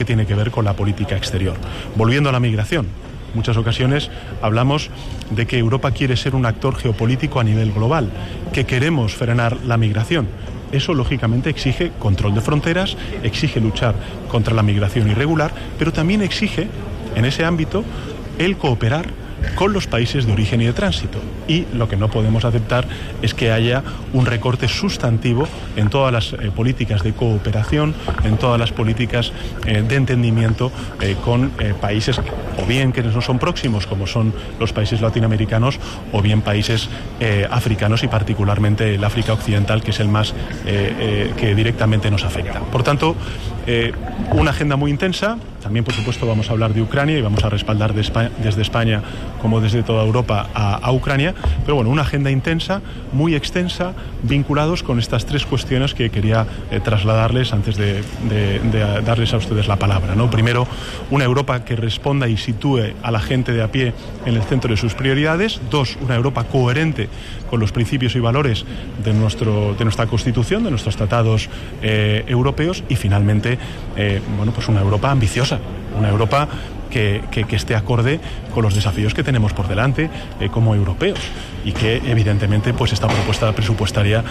tiene que ver con la política exterior. Volviendo a la migración, muchas ocasiones hablamos de que Europa quiere ser un actor geopolítico a nivel global, que queremos frenar la migración. Eso, lógicamente, exige control de fronteras, exige luchar contra la migración irregular, pero también exige, en ese ámbito, el cooperar con los países de origen y de tránsito. Y lo que no podemos aceptar es que haya un recorte sustantivo en todas las políticas de cooperación, en todas las políticas de entendimiento con países o bien que no son próximos, como son los países latinoamericanos, o bien países africanos, y particularmente el África Occidental, que es el más que directamente nos afecta. Por tanto, una agenda muy intensa. También, por supuesto, vamos a hablar de Ucrania y vamos a respaldar desde España, como desde toda Europa, a Ucrania. Pero bueno, una agenda intensa, muy extensa, vinculados con estas tres cuestiones que quería trasladarles antes de darles a ustedes la palabra, ¿no? Primero, una Europa que responda y sitúe a la gente de a pie en el centro de sus prioridades. Dos, una Europa coherente con los principios y valores de nuestra Constitución, de nuestros tratados europeos. Y finalmente, pues una Europa ambiciosa, una Europa que esté acorde con los desafíos que tenemos por delante como europeos, y que evidentemente pues esta propuesta presupuestaria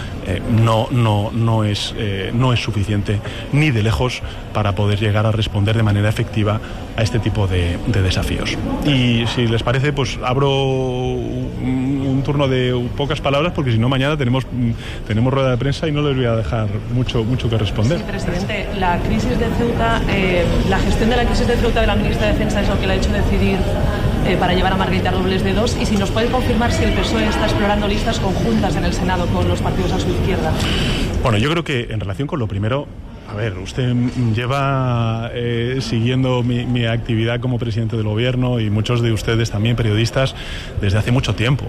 no es suficiente ni de lejos para poder llegar a responder de manera efectiva a este tipo de desafíos. Y si les parece, pues abro un turno de pocas palabras, porque si no mañana tenemos rueda de prensa y no les voy a dejar mucho que responder. Sí, presidente, la crisis de Ceuta, la gestión de la crisis de Ceuta de la ministra de Defensa es lo que le ha hecho decidir para llevar a Margarita Robles de 2, y si nos puede confirmar si el PSOE está explorando listas conjuntas en el Senado con los partidos a su izquierda. Bueno, yo creo que en relación con lo primero, a ver, usted lleva siguiendo mi actividad como presidente del gobierno, y muchos de ustedes también, periodistas, desde hace mucho tiempo.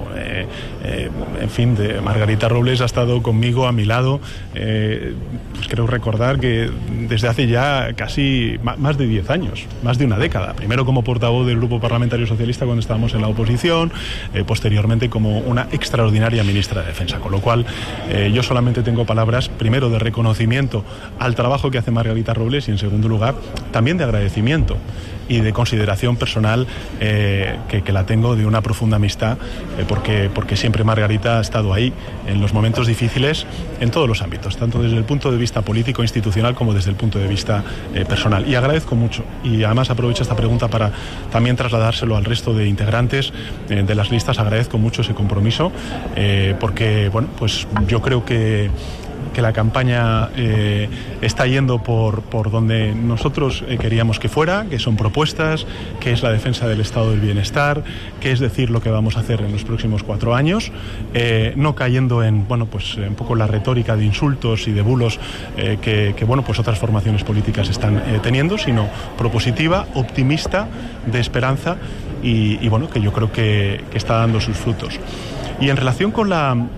En fin, Margarita Robles ha estado conmigo, a mi lado. Pues creo recordar que desde hace ya casi más de 10 años, más de una década. Primero como portavoz del Grupo Parlamentario Socialista cuando estábamos en la oposición, posteriormente como una extraordinaria ministra de Defensa. Con lo cual, yo solamente tengo palabras, primero, de reconocimiento al trabajo que hace Margarita Robles, y en segundo lugar también de agradecimiento y de consideración personal, que la tengo, de una profunda amistad, porque siempre Margarita ha estado ahí en los momentos difíciles en todos los ámbitos, tanto desde el punto de vista político, institucional, como desde el punto de vista personal. Y agradezco mucho, y además aprovecho esta pregunta para también trasladárselo al resto de integrantes de las listas. Agradezco mucho ese compromiso, porque bueno, pues yo creo que la campaña está yendo por donde nosotros queríamos que fuera, que son propuestas, que es la defensa del estado del bienestar, que es decir lo que vamos a hacer en los próximos 4 años, no cayendo en un poco la retórica de insultos y de bulos que otras formaciones políticas están teniendo, sino propositiva, optimista, de esperanza, y que yo creo que está dando sus frutos. Y en relación con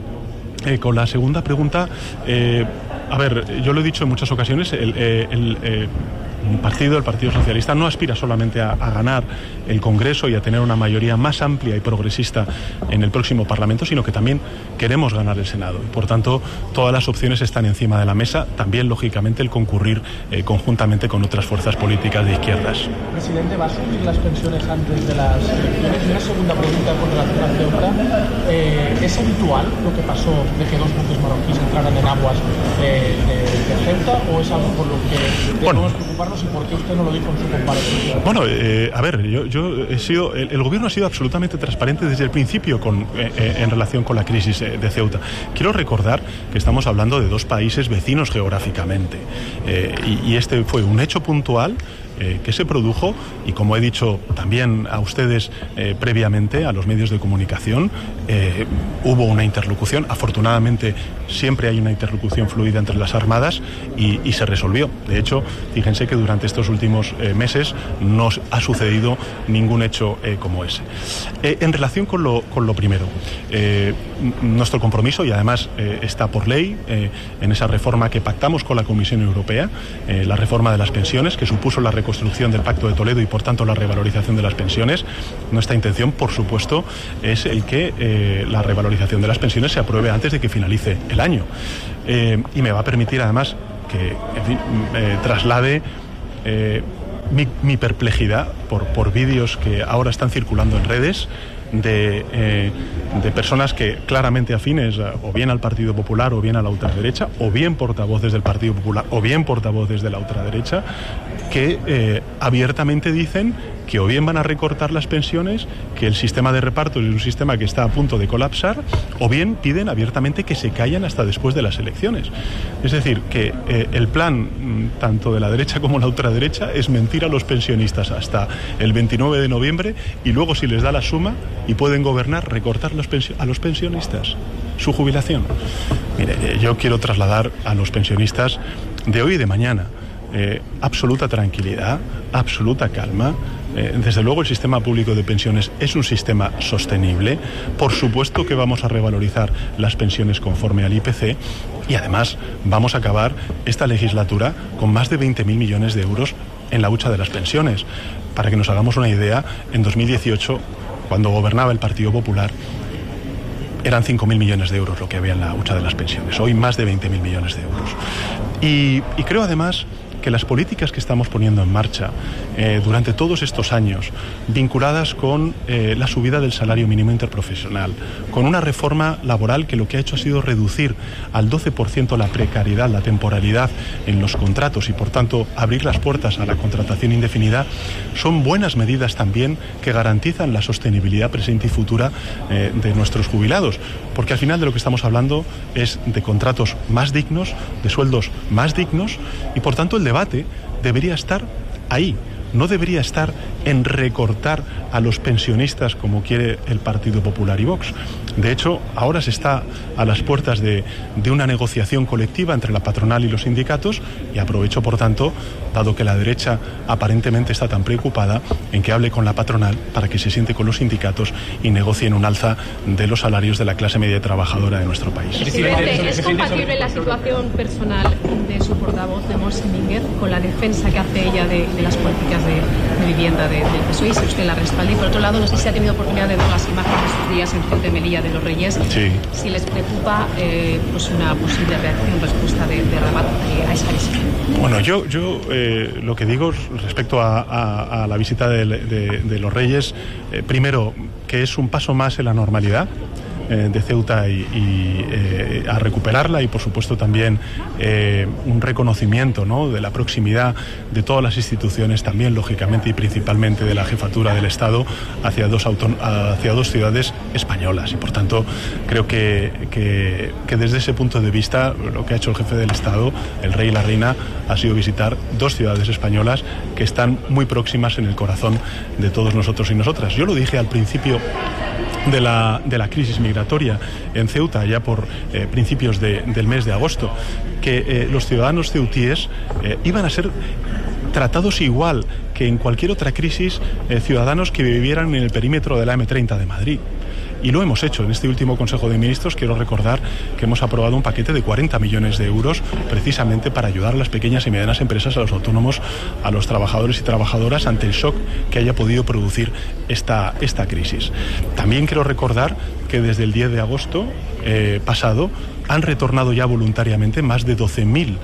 la segunda pregunta, yo lo he dicho en muchas ocasiones, el Partido Socialista no aspira solamente a ganar el Congreso y a tener una mayoría más amplia y progresista en el próximo Parlamento, sino que también queremos ganar el Senado. Y por tanto, todas las opciones están encima de la mesa, también lógicamente el concurrir conjuntamente con otras fuerzas políticas de izquierdas. Presidente, ¿va a subir las pensiones antes de las elecciones? Y una segunda pregunta con relación a Ceuta. ¿Es habitual lo que pasó de que 2 buques marroquíes entraran en aguas de Ceuta, o es algo por lo que debemos preocuparnos, y por qué usted no lo dijo en su comparecencia? Bueno, yo he sido, el gobierno ha sido absolutamente transparente desde el principio en relación con la crisis de Ceuta. Quiero recordar que estamos hablando de 2 países vecinos geográficamente, y este fue un hecho puntual que se produjo, y como he dicho también a ustedes previamente, a los medios de comunicación, hubo una interlocución. Afortunadamente siempre hay una interlocución fluida entre las armadas, y se resolvió. De hecho, fíjense que durante estos últimos meses no ha sucedido ningún hecho como ese. En relación con lo primero, nuestro compromiso, y además está por ley en esa reforma que pactamos con la Comisión Europea, la reforma de las pensiones, que supuso la reconstrucción del Pacto de Toledo y por tanto la revalorización de las pensiones. Nuestra intención, por supuesto, es el que la revalorización de las pensiones se apruebe antes de que finalice el año, y me va a permitir además que traslade mi perplejidad por vídeos que ahora están circulando en redes de personas que claramente afines o bien al Partido Popular o bien a la ultraderecha, o bien portavoces del Partido Popular o bien portavoces de la ultraderecha, que abiertamente dicen que o bien van a recortar las pensiones, que el sistema de reparto es un sistema que está a punto de colapsar, o bien piden abiertamente que se callen hasta después de las elecciones. Es decir, que el plan tanto de la derecha como la ultraderecha es mentir a los pensionistas hasta el 29 de noviembre y luego, si les da la suma y pueden gobernar, recortar a los pensionistas su jubilación. Mire, yo quiero trasladar a los pensionistas de hoy y de mañana absoluta tranquilidad, absoluta calma. Desde luego el sistema público de pensiones es un sistema sostenible. Por supuesto que vamos a revalorizar las pensiones conforme al IPC y además vamos a acabar esta legislatura con más de 20.000 millones de euros en la hucha de las pensiones. Para que nos hagamos una idea, en 2018, cuando gobernaba el Partido Popular, eran 5.000 millones de euros lo que había en la hucha de las pensiones. Hoy más de 20.000 millones de euros. Y creo además que las políticas que estamos poniendo en marcha durante todos estos años, vinculadas con la subida del salario mínimo interprofesional, con una reforma laboral que lo que ha hecho ha sido reducir al 12% la precariedad, la temporalidad en los contratos y por tanto abrir las puertas a la contratación indefinida, son buenas medidas también que garantizan la sostenibilidad presente y futura de nuestros jubilados, porque al final de lo que estamos hablando es de contratos más dignos, de sueldos más dignos y por tanto el debate debería estar ahí, no debería estar en recortar a los pensionistas como quiere el Partido Popular y Vox. De hecho, ahora se está a las puertas de una negociación colectiva entre la patronal y los sindicatos y aprovecho, por tanto, dado que la derecha aparentemente está tan preocupada, en que hable con la patronal para que se siente con los sindicatos y negocien un alza de los salarios de la clase media trabajadora de nuestro país. Presidente, ¿es compatible la situación personal de su portavoz, de Montse Mínguez, con la defensa que hace ella de las políticas de vivienda del PSOE, y si usted la respalda? Y por otro lado, no sé si ha tenido oportunidad de ver las imágenes de estos días en frente de Melilla de los Reyes, sí. Si les preocupa pues una posible reacción, respuesta de Rabat a esa visita. Bueno, yo lo que digo respecto a la visita de los Reyes, primero, que es un paso más en la normalidad de Ceuta y a recuperarla y por supuesto también un reconocimiento, ¿no?, de la proximidad de todas las instituciones, también lógicamente y principalmente de la jefatura del Estado hacia dos ciudades españolas y por tanto creo que desde ese punto de vista lo que ha hecho el jefe del Estado, el rey y la reina, ha sido visitar dos ciudades españolas que están muy próximas en el corazón de todos nosotros y nosotras. Yo lo dije al principio de la crisis migratoria en Ceuta, ya por principios del mes de agosto, que los ciudadanos ceutíes iban a ser tratados igual que en cualquier otra crisis ciudadanos que vivieran en el perímetro de la M30 de Madrid. Y lo hemos hecho. En este último Consejo de Ministros quiero recordar que hemos aprobado un paquete de 40 millones de euros precisamente para ayudar a las pequeñas y medianas empresas, a los autónomos, a los trabajadores y trabajadoras ante el shock que haya podido producir esta crisis. También quiero recordar que desde el 10 de agosto pasado han retornado ya voluntariamente más de 12.000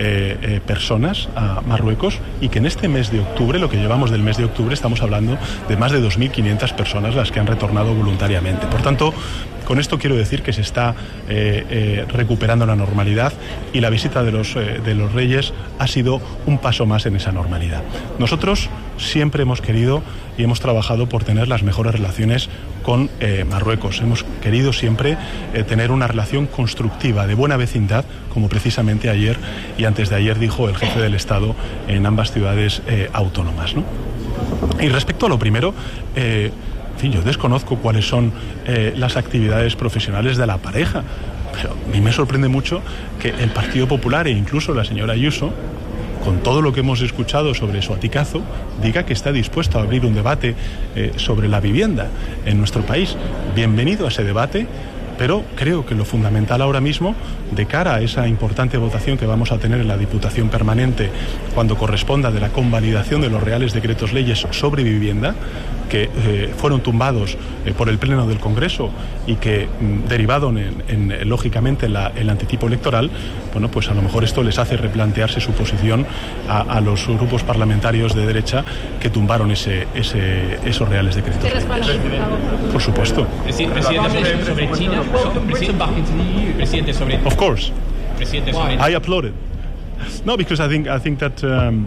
personas a Marruecos y que en este mes de octubre, lo que llevamos del mes de octubre, estamos hablando de más de 2.500 personas las que han retornado voluntariamente. Por tanto, con esto quiero decir que se está recuperando la normalidad y la visita de los Reyes ha sido un paso más en esa normalidad. Nosotros siempre hemos querido y hemos trabajado por tener las mejores relaciones con Marruecos. Hemos querido siempre tener una relación constructiva, de buena vecindad, como precisamente ayer y antes de ayer dijo el jefe del Estado en ambas ciudades autónomas, ¿no? Y respecto a lo primero, en fin, yo desconozco cuáles son las actividades profesionales de la pareja, pero a mí me sorprende mucho que el Partido Popular e incluso la señora Ayuso, con todo lo que hemos escuchado sobre su aticazo, diga que está dispuesto a abrir un debate sobre la vivienda en nuestro país. Bienvenido a ese debate, pero creo que lo fundamental ahora mismo, de cara a esa importante votación que vamos a tener en la Diputación Permanente cuando corresponda de la convalidación de los reales decretos leyes sobre vivienda, que fueron tumbados por el Pleno del Congreso y que derivaron lógicamente el anticipo electoral, bueno, pues a lo mejor esto les hace replantearse su posición a los grupos parlamentarios de derecha que tumbaron esos reales decretos. Por supuesto. Presidente, sobre China, presidente sobre... Of course. Presidente sobre... I applaud it. No, because I think that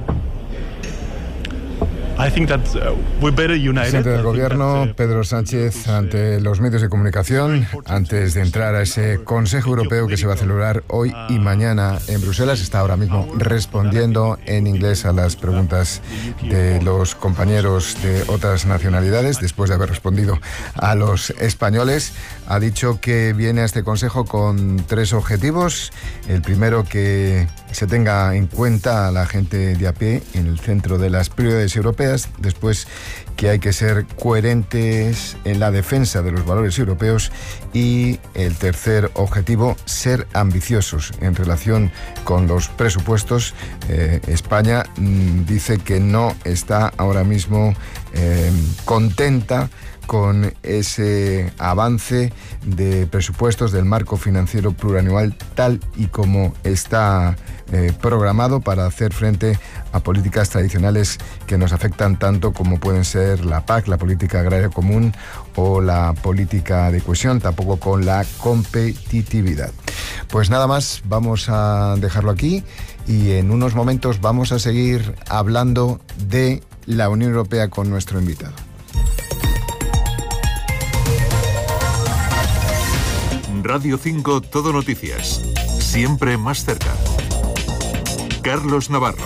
we're better united. Presidente del Gobierno, Pedro Sánchez, ante los medios de comunicación, antes de entrar a ese Consejo Europeo que se va a celebrar hoy y mañana en Bruselas, está ahora mismo respondiendo en inglés a las preguntas de los compañeros de otras nacionalidades, después de haber respondido a los españoles. Ha dicho que viene a este Consejo con 3 objetivos. El primero, que se tenga en cuenta a la gente de a pie en el centro de las prioridades europeas. Después, que hay que ser coherentes en la defensa de los valores europeos. Y el tercer objetivo, ser ambiciosos en relación con los presupuestos. España dice que no está ahora mismo contenta con ese avance de presupuestos del marco financiero plurianual tal y como está programado para hacer frente a políticas tradicionales que nos afectan tanto como pueden ser la PAC, la Política Agraria Común, o la política de cohesión, tampoco con la competitividad. Pues nada más, vamos a dejarlo aquí y en unos momentos vamos a seguir hablando de la Unión Europea con nuestro invitado. Radio 5 Todo Noticias. Siempre más cerca. Carlos Navarro.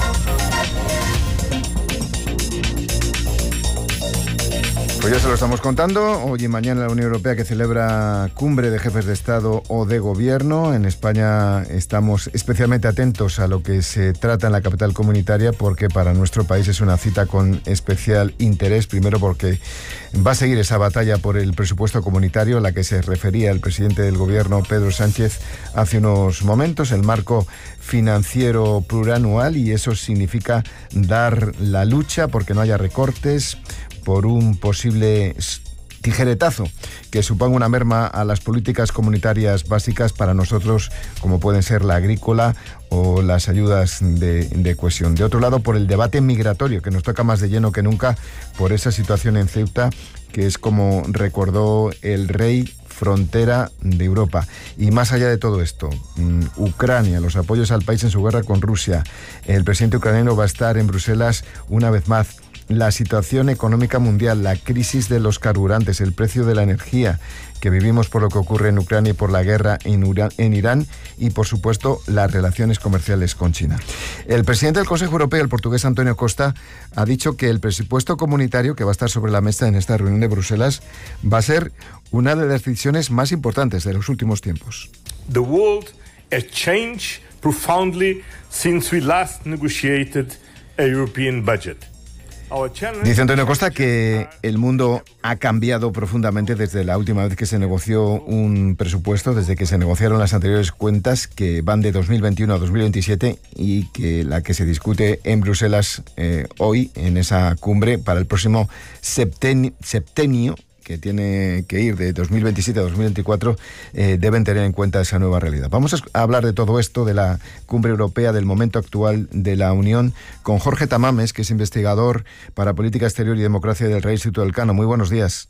Pues ya se lo estamos contando. Hoy y mañana la Unión Europea, que celebra cumbre de jefes de Estado o de Gobierno. En España estamos especialmente atentos a lo que se trata en la capital comunitaria, porque para nuestro país es una cita con especial interés. Primero porque va a seguir esa batalla por el presupuesto comunitario a la que se refería el presidente del Gobierno, Pedro Sánchez, hace unos momentos, el marco financiero plurianual, y eso significa dar la lucha porque no haya recortes, por un posible tijeretazo que suponga una merma a las políticas comunitarias básicas para nosotros, como pueden ser la agrícola o las ayudas de cohesión. De otro lado, por el debate migratorio, que nos toca más de lleno que nunca por esa situación en Ceuta, que es, como recordó el rey, frontera de Europa. Y más allá de todo esto, Ucrania, los apoyos al país en su guerra con Rusia. El presidente ucraniano va a estar en Bruselas una vez más. La situación económica mundial, la crisis de los carburantes, el precio de la energía que vivimos por lo que ocurre en Ucrania y por la guerra en Irán, y por supuesto las relaciones comerciales con China. El presidente del Consejo Europeo, el portugués António Costa, ha dicho que el presupuesto comunitario que va a estar sobre la mesa en esta reunión de Bruselas va a ser una de las decisiones más importantes de los últimos tiempos. The world has changed profoundly since we last negotiated a European budget. Dice António Costa que el mundo ha cambiado profundamente desde la última vez que se negoció un presupuesto, desde que se negociaron las anteriores cuentas, que van de 2021 a 2027, y que la que se discute en Bruselas hoy, en esa cumbre, para el próximo septenio, que tiene que ir de 2027 a 2024, deben tener en cuenta esa nueva realidad. Vamos a hablar de todo esto, de la cumbre europea, del momento actual de la Unión, con Jorge Tamames, que es investigador para política exterior y democracia del Real Instituto Elcano. Muy buenos días.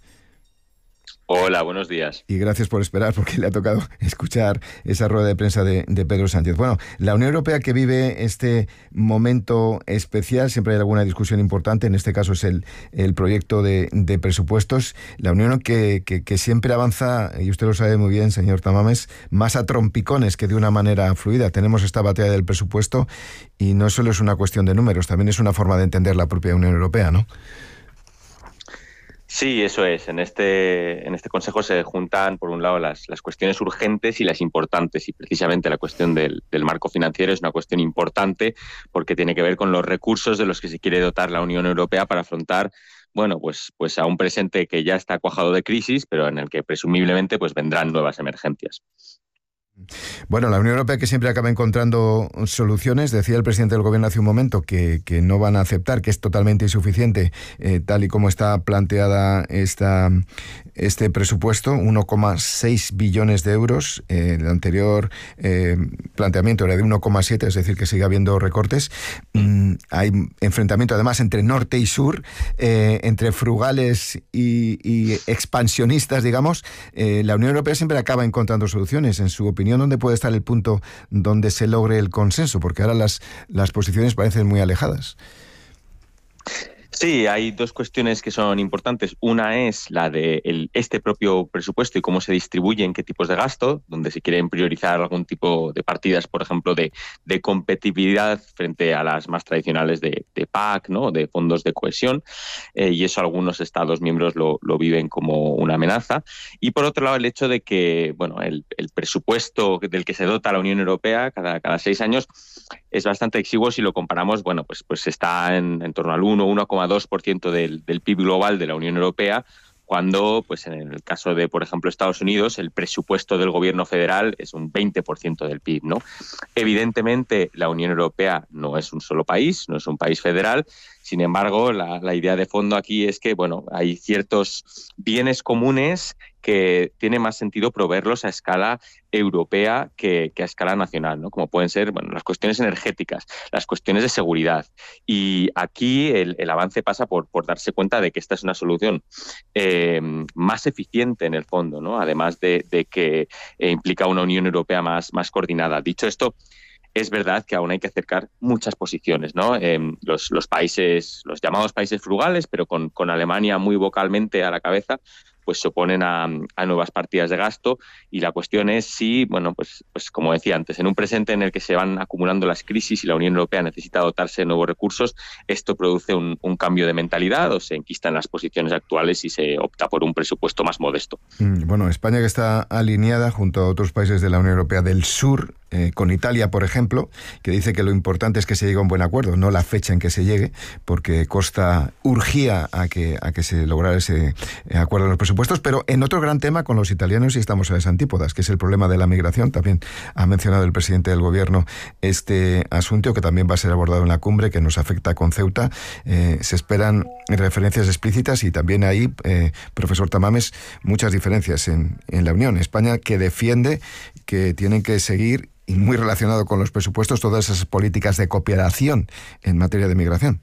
Hola, buenos días. Y gracias por esperar, porque le ha tocado escuchar esa rueda de prensa de Pedro Sánchez. Bueno, la Unión Europea, que vive este momento especial, siempre hay alguna discusión importante, en este caso es el proyecto de presupuestos. La Unión que siempre avanza, y usted lo sabe muy bien, señor Tamames, más a trompicones que de una manera fluida. Tenemos esta batalla del presupuesto, y no solo es una cuestión de números, también es una forma de entender la propia Unión Europea, ¿no? Sí, eso es. En este Consejo se juntan, por un lado, las cuestiones urgentes y las importantes, y precisamente la cuestión del marco financiero es una cuestión importante porque tiene que ver con los recursos de los que se quiere dotar la Unión Europea para afrontar, bueno, pues a un presente que ya está cuajado de crisis, pero en el que presumiblemente pues vendrán nuevas emergencias. Bueno, la Unión Europea, que siempre acaba encontrando soluciones, decía el presidente del gobierno hace un momento que no van a aceptar, que es totalmente insuficiente tal y como está planteada este presupuesto, 1,6 billones de euros. El anterior planteamiento era de 1,7, es decir, que sigue habiendo recortes. Hay enfrentamiento además entre norte y sur, entre frugales y expansionistas, digamos. La Unión Europea siempre acaba encontrando soluciones. En su opinión, ¿dónde puede estar el punto donde se logre el consenso? Porque ahora las posiciones parecen muy alejadas. Sí, hay dos cuestiones que son importantes. Una es la de este propio presupuesto y cómo se distribuye, en qué tipos de gasto, donde se quieren priorizar algún tipo de partidas, por ejemplo, de competitividad frente a las más tradicionales de PAC, ¿no? De fondos de cohesión, y eso algunos Estados miembros lo viven como una amenaza. Y por otro lado, el hecho de que el presupuesto del que se dota la Unión Europea cada 6 años es bastante exiguo si lo comparamos, pues está en torno al 1,2% del PIB global de la Unión Europea, cuando pues en el caso de, por ejemplo, Estados Unidos, el presupuesto del gobierno federal es un 20% del PIB, ¿no? Evidentemente, la Unión Europea no es un solo país, no es un país federal. Sin embargo, la idea de fondo aquí es que hay ciertos bienes comunes que tiene más sentido proveerlos a escala europea que a escala nacional, ¿no? Como pueden ser las cuestiones energéticas, las cuestiones de seguridad. Y aquí el avance pasa por darse cuenta de que esta es una solución más eficiente en el fondo, ¿no? Además de que implica una Unión Europea más coordinada. Dicho esto, es verdad que aún hay que acercar muchas posiciones, ¿no? Los países, los llamados países frugales, pero con Alemania muy vocalmente a la cabeza, pues se oponen a nuevas partidas de gasto, y la cuestión es si, pues como decía antes, en un presente en el que se van acumulando las crisis y la Unión Europea necesita dotarse de nuevos recursos, esto produce un cambio de mentalidad o se enquistan las posiciones actuales y se opta por un presupuesto más modesto. Bueno, España, que está alineada junto a otros países de la Unión Europea del sur, con Italia, por ejemplo, que dice que lo importante es que se llegue a un buen acuerdo, no la fecha en que se llegue, porque Costa urgía a que se lograra ese acuerdo en los presupuestos. Pero en otro gran tema con los italianos, y estamos a las antípodas, que es el problema de la migración. También ha mencionado el presidente del gobierno este asunto, que también va a ser abordado en la cumbre, que nos afecta con Ceuta. Se esperan referencias explícitas, y también ahí, profesor Tamames, muchas diferencias en la Unión. España, que defiende que tienen que seguir, y muy relacionado con los presupuestos, todas esas políticas de cooperación en materia de migración.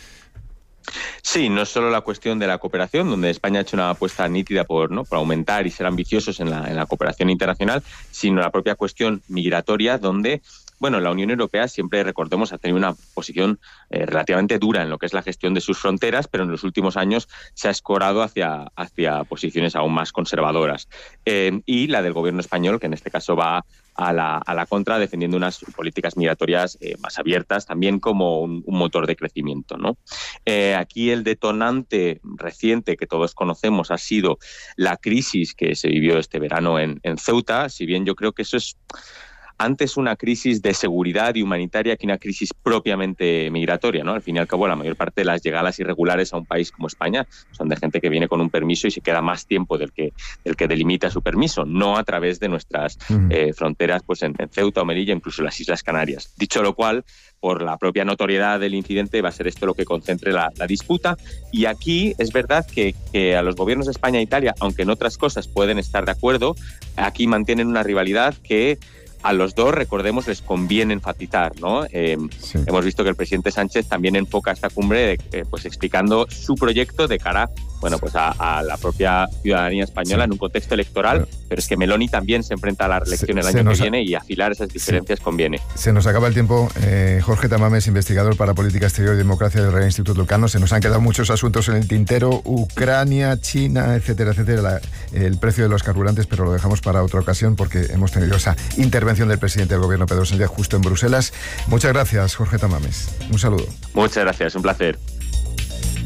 Sí, no es solo la cuestión de la cooperación, donde España ha hecho una apuesta nítida por aumentar y ser ambiciosos en la cooperación internacional, sino la propia cuestión migratoria, donde la Unión Europea siempre, recordemos, ha tenido una posición relativamente dura en lo que es la gestión de sus fronteras, pero en los últimos años se ha escorado hacia posiciones aún más conservadoras. Y la del gobierno español, que en este caso va a la contra, defendiendo unas políticas migratorias más abiertas, también como un motor de crecimiento, ¿no? Aquí el detonante reciente que todos conocemos ha sido la crisis que se vivió este verano en Ceuta, si bien yo creo que eso es antes una crisis de seguridad y humanitaria que una crisis propiamente migratoria, ¿no? Al fin y al cabo, la mayor parte de las llegadas irregulares a un país como España son de gente que viene con un permiso y se queda más tiempo del que delimita su permiso, no a través de nuestras fronteras, pues en Ceuta o Melilla, incluso las Islas Canarias. Dicho lo cual, por la propia notoriedad del incidente, va a ser esto lo que concentre la disputa. Y aquí es verdad que a los gobiernos de España e Italia, aunque en otras cosas pueden estar de acuerdo, aquí mantienen una rivalidad que a los dos, recordemos, les conviene enfatizar, ¿no? Sí. Hemos visto que el presidente Sánchez también enfoca esta cumbre pues explicando su proyecto de cara a la propia ciudadanía española, sí, en un contexto electoral, pero es que Meloni también se enfrenta a la reelección el año que viene, y afilar esas diferencias conviene. Se nos acaba el tiempo. Jorge Tamames, investigador para Política Exterior y Democracia del Real Instituto Elcano. Se nos han quedado muchos asuntos en el tintero: Ucrania, China, etcétera, etcétera, el precio de los carburantes, pero lo dejamos para otra ocasión porque hemos tenido esa intervención del presidente del gobierno, Pedro Sánchez, justo en Bruselas. Muchas gracias, Jorge Tamames. Un saludo. Muchas gracias, un placer.